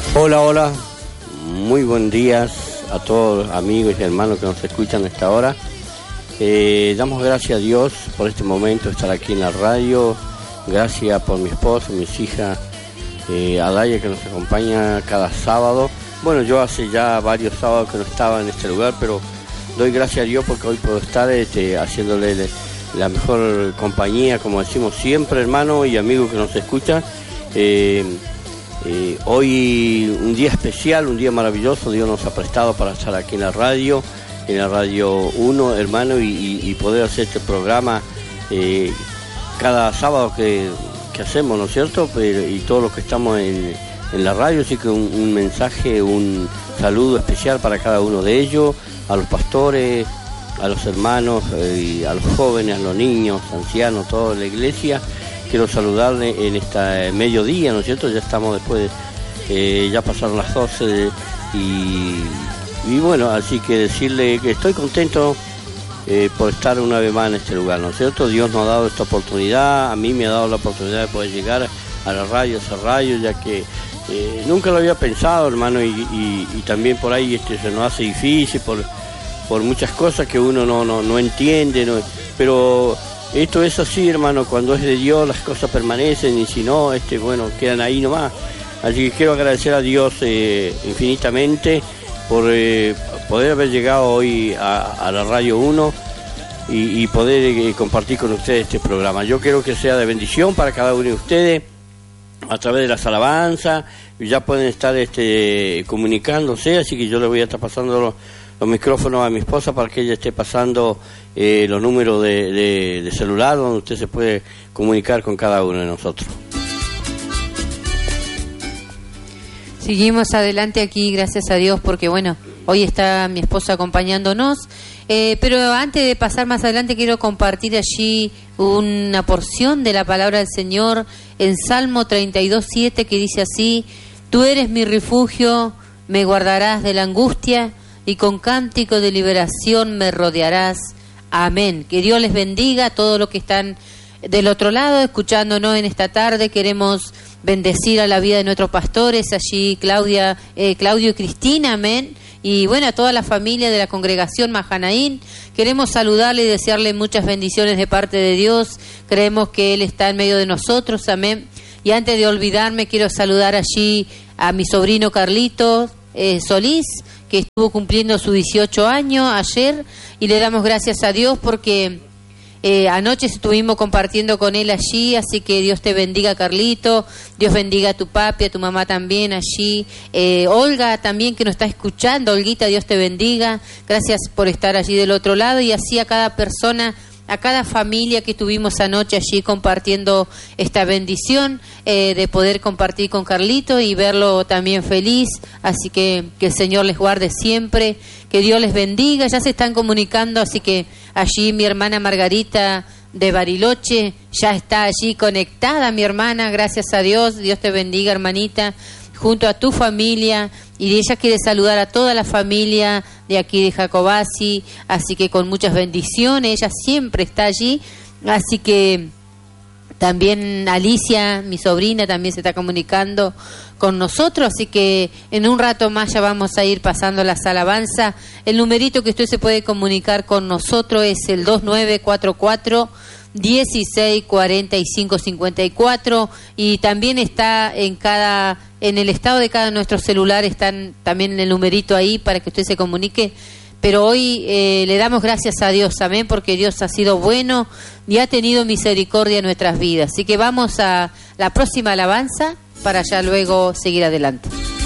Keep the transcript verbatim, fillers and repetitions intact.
Hola, hola, muy buen días a todos los amigos y hermanos que nos escuchan a esta hora. Eh, damos gracias a Dios por este momento, estar aquí en la radio. Gracias por mi esposa, mis hijas, eh, Adaya, que nos acompaña cada sábado. Bueno, yo hace ya varios sábados que no estaba en este lugar, pero doy gracias a Dios porque hoy puedo estar este, haciéndole la mejor compañía, como decimos siempre, hermano y amigos que nos escuchan. Eh, Eh, hoy un día especial, un día maravilloso, Dios nos ha prestado para estar aquí en la radio, en la radio uno, hermano, y, y, y poder hacer este programa eh, cada sábado que, que hacemos, ¿no es cierto? Pero, y todos los que estamos en, en la radio, así que un, un mensaje, un saludo especial para cada uno de ellos, a los pastores, a los hermanos, eh, a los jóvenes, a los niños, ancianos, toda la iglesia. Quiero saludarle en este mediodía, ¿no es cierto? Ya estamos después, de, eh, ya pasaron las doce y, y bueno, así que decirle que estoy contento eh, por estar una vez más en este lugar, ¿no es cierto? Dios nos ha dado esta oportunidad, a mí me ha dado la oportunidad de poder llegar a la radio, a esa radio, ya que eh, nunca lo había pensado, hermano, y, y, y también por ahí este, se nos hace difícil por, por muchas cosas que uno no, no, no entiende, no, pero... Esto es así, hermano, cuando es de Dios las cosas permanecen y si no, este, bueno, quedan ahí nomás. Así que quiero agradecer a Dios eh, infinitamente por eh, poder haber llegado hoy a, a la Radio uno y, y poder eh, compartir con ustedes este programa. Yo quiero que sea de bendición para cada uno de ustedes a través de las alabanzas. Ya pueden estar este, comunicándose, así que yo les voy a estar pasando los, los micrófonos a mi esposa para que ella esté pasando eh, los números de, de, de celular donde usted se puede comunicar con cada uno de nosotros. Seguimos adelante aquí, gracias a Dios, porque bueno, hoy está mi esposa acompañándonos, eh, pero antes de pasar más adelante quiero compartir allí una porción de la palabra del Señor en Salmo treinta y dos, siete, que dice así: Tú eres mi refugio, me guardarás de la angustia, y con cántico de liberación me rodearás. Amén. Que Dios les bendiga a todos los que están del otro lado escuchándonos en esta tarde. Queremos bendecir a la vida de nuestros pastores, allí Claudia, eh, Claudio y Cristina, amén. Y bueno, a toda la familia de la congregación Mahanaín. Queremos saludarle y desearle muchas bendiciones de parte de Dios. Creemos que Él está en medio de nosotros, amén. Y antes de olvidarme, quiero saludar allí a mi sobrino Carlito eh, Solís, que estuvo cumpliendo sus dieciocho años ayer, y le damos gracias a Dios porque eh, anoche estuvimos compartiendo con él allí, así que Dios te bendiga, Carlito, Dios bendiga a tu papi, a tu mamá también allí, eh, Olga también que nos está escuchando, Olguita, Dios te bendiga, gracias por estar allí del otro lado, y así a cada persona, a cada familia que estuvimos anoche allí compartiendo esta bendición eh, de poder compartir con Carlito y verlo también feliz. Así que que el Señor les guarde siempre, que Dios les bendiga. Ya se están comunicando, así que allí mi hermana Margarita de Bariloche ya está allí conectada, mi hermana, gracias a Dios. Dios te bendiga, hermanita, junto a tu familia. Y ella quiere saludar a toda la familia de aquí de Jacobasi, así que con muchas bendiciones, ella siempre está allí, así que también Alicia, mi sobrina, también se está comunicando con nosotros, así que en un rato más ya vamos a ir pasando las alabanzas. El numerito que usted se puede comunicar con nosotros es el dos nueve cuatro cuatro, dieciséis cuarenta y cinco cincuenta y cuatro, y también está en cada en el estado de cada nuestro celular, están también en el numerito ahí para que usted se comunique. Pero hoy eh, le damos gracias a Dios, amén, porque Dios ha sido bueno y ha tenido misericordia en nuestras vidas. Así que vamos a la próxima alabanza para ya luego seguir adelante.